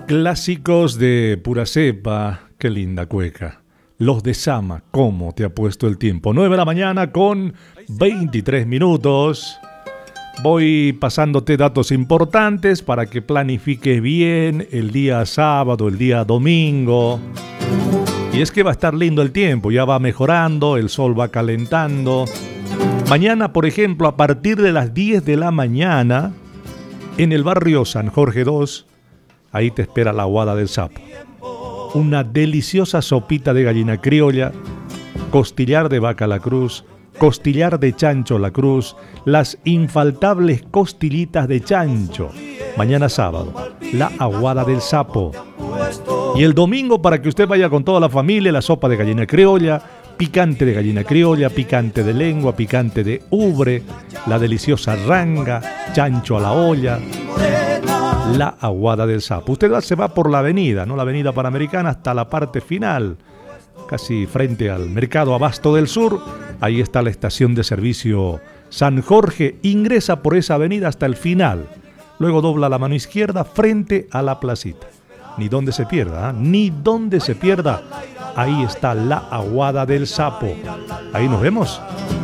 Clásicos de pura cepa, qué linda cueca. Los de Sama, ¿cómo te ha puesto el tiempo? 9 de la mañana con 23 minutos. Voy pasándote datos importantes para que planifiques bien el día sábado, el día domingo. Y es que va a estar lindo el tiempo, ya va mejorando, el sol va calentando. Mañana, por ejemplo, a partir de las 10 de la mañana, en el barrio San Jorge 2, ahí te espera la aguada del sapo. Una deliciosa sopita de gallina criolla, costillar de vaca la cruz, costillar de chancho la cruz, las infaltables costillitas de chancho. Mañana sábado, la aguada del sapo. Y el domingo, para que usted vaya con toda la familia, la sopa de gallina criolla, picante de gallina criolla, picante de lengua, picante de ubre, la deliciosa ranga, chancho a la olla, la aguada del sapo. Usted se va por la avenida, ¿no? La avenida Panamericana hasta la parte final, casi frente al Mercado Abasto del Sur. Ahí está la estación de servicio San Jorge. Ingresa por esa avenida hasta el final. Luego dobla la mano izquierda frente a la placita. Ni donde se pierda, ¿eh? Ni donde se pierda. Ahí está la aguada del sapo. Ahí nos vemos.